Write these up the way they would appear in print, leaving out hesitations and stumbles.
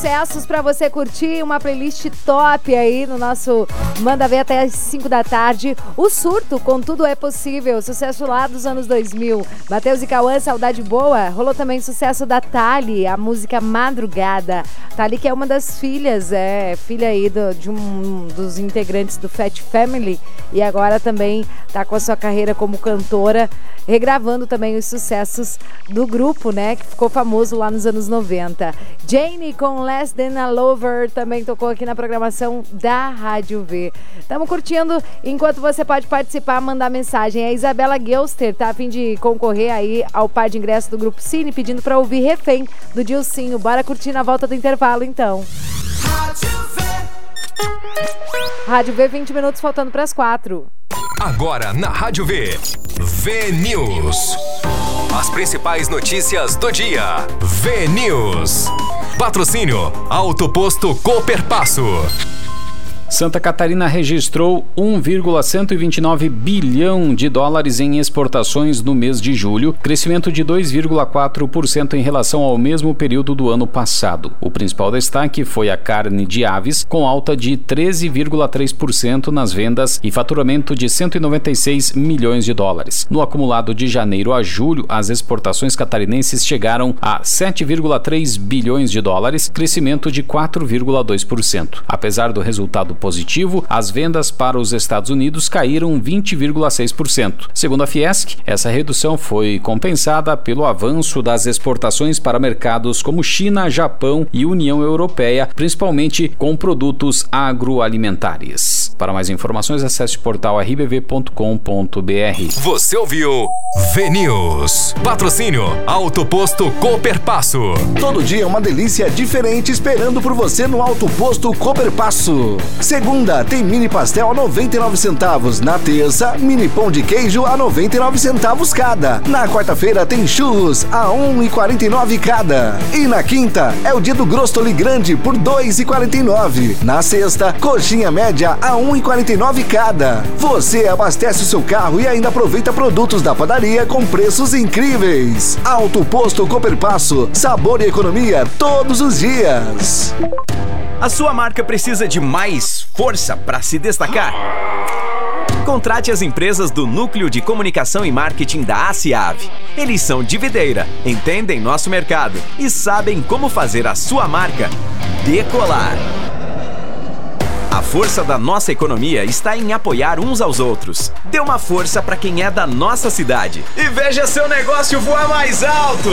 sucessos pra você curtir, uma playlist top aí no nosso Manda Ver até as 5 da tarde. O Surto, com Tudo é Possível, sucesso lá dos anos 2000. Matheus e Cauã, Saudade Boa. Rolou também sucesso da Thali, a música Madrugada. Thali, que é uma das filhas, filha aí de um dos integrantes do Fat Family, e agora também tá com a sua carreira como cantora, regravando também os sucessos do grupo, né, que ficou famoso lá nos anos 90. Jane com Less Than a Lover também tocou aqui na programação da Rádio V. Estamos curtindo, enquanto você pode participar, mandar mensagem. A Isabela Gelster tá a fim de concorrer aí ao par de ingressos do Grupo Cine, pedindo para ouvir Refém, do Dilcinho. Bora curtir na volta do intervalo, então. Rádio V, 20 minutos faltando para as 4. Agora na Rádio V, V-News. As principais notícias do dia. V-News. Patrocínio Auto Posto Cooperpasso. Santa Catarina registrou 1,129 bilhão de dólares em exportações no mês de julho, crescimento de 2,4% em relação ao mesmo período do ano passado. O principal destaque foi a carne de aves, com alta de 13,3% nas vendas e faturamento de 196 milhões de dólares. No acumulado de janeiro a julho, as exportações catarinenses chegaram a 7,3 bilhões de dólares, crescimento de 4,2%. Apesar do resultado positivo, as vendas para os Estados Unidos caíram 20,6%. Segundo a Fiesc, essa redução foi compensada pelo avanço das exportações para mercados como China, Japão e União Europeia, principalmente com produtos agroalimentares. Para mais informações, acesse o portal rbv.com.br. Você ouviu V-News. Patrocínio Auto Posto Cooperpasso. Todo dia é uma delícia diferente esperando por você no Auto Posto Cooperpasso. Segunda, tem mini pastel a 99 centavos. Na terça, mini pão de queijo a 99 centavos cada. Na quarta-feira, tem churros a 1,49 cada. E na quinta, é o dia do Grostoli Grande por 2,49. Na sexta, coxinha média a 1,49 cada. Você abastece o seu carro e ainda aproveita produtos da padaria com preços incríveis. Auto Posto Cooperpasso, sabor e economia todos os dias. A sua marca precisa de mais força para se destacar? Contrate as empresas do Núcleo de Comunicação e Marketing da ACIAV. Eles são de videira, entendem nosso mercado e sabem como fazer a sua marca decolar. A força da nossa economia está em apoiar uns aos outros. Dê uma força para quem é da nossa cidade e veja seu negócio voar mais alto!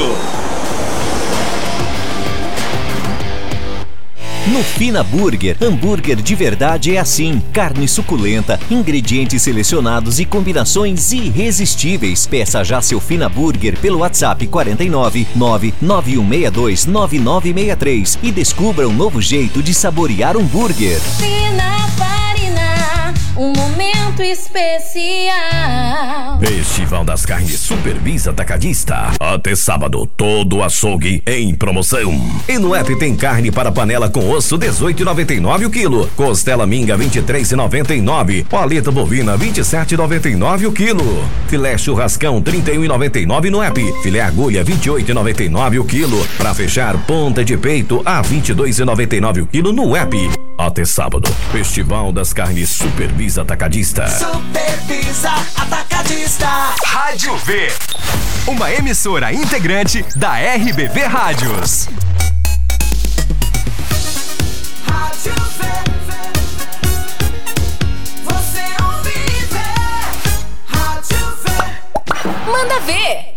No Fina Burger, hambúrguer de verdade é assim. Carne suculenta, ingredientes selecionados e combinações irresistíveis. Peça já seu Fina Burger pelo WhatsApp 49 99162 9963 e descubra um novo jeito de saborear um hambúrguer. Fina Farina, um momento especial. Festival das Carnes Supervisa Atacadista. Até sábado, todo açougue em promoção. E no app tem carne para panela com osso 18,99 o quilo. Costela minga 23,99. Paleta bovina 27,99 o quilo. Filé churrascão 31,99 no app. Filé agulha 28,99 o quilo. Para fechar, ponta de peito a 22,99 o quilo no app. Até sábado, Festival das Carnes Supervisa Atacadista. Supervisa Atacadista. Rádio V, uma emissora integrante da RBV Rádios. Rádio V, você ouve V. Rádio V. Manda ver.